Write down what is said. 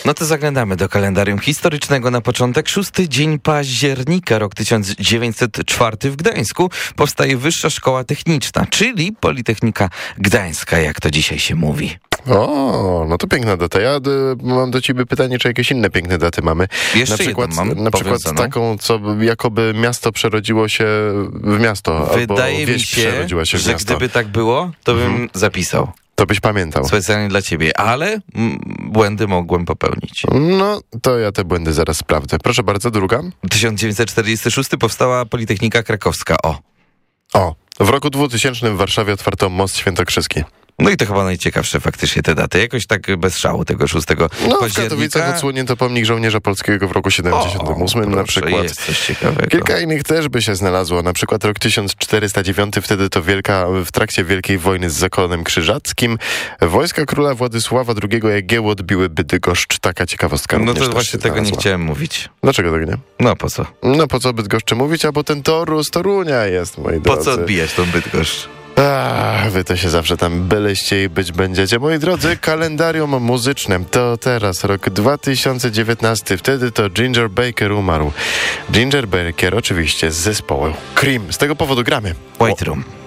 No to zaglądamy do kalendarium historycznego. Na początek 6 dzień października, rok 1904 w Gdańsku powstaje Wyższa Szkoła Techniczna, czyli Politechnika Gdańska, jak to dzisiaj się mówi. O, no to piękna data. Ja mam do ciebie pytanie, czy jakieś inne piękne daty mamy. Jeszcze na przykład, jedną mam na przykład taką, co jakoby miasto przerodziło się w miasto, Wydaje albo wieś mi się, przerodziła się w że miasto. gdyby tak było, to bym zapisał. To byś pamiętał. Specjalnie dla ciebie, ale błędy mogłem popełnić. No, to ja te błędy zaraz sprawdzę. Proszę bardzo, druga. 1946 powstała Politechnika Krakowska. O, w roku 2000 w Warszawie otwarto most świętokrzyski. No i to chyba najciekawsze faktycznie te daty. Jakoś tak bez szału tego 6 No, października. w Katowicach odsłonięto pomnik żołnierza polskiego w roku 78 na przykład. Jest coś ciekawego. Kilka innych też by się znalazło. Na przykład rok 1409, wtedy to w trakcie Wielkiej Wojny z Zakonem Krzyżackim wojska króla Władysława II Jagiełły odbiły Bydgoszcz. Taka ciekawostka. No również to właśnie tego nie znalazła. chciałem mówić. Dlaczego tak nie? No po co? No po co Bydgoszczy mówić, a bo ten Toru z Torunia jest, moi drodzy. Po co odbijać tą Bydgoszcz? Wy to się zawsze tam byliście i być będziecie. Moi drodzy, kalendarium muzyczne to teraz rok 2019. Wtedy to Ginger Baker umarł. Ginger Baker oczywiście z zespołu Cream. Z tego powodu gramy White Room.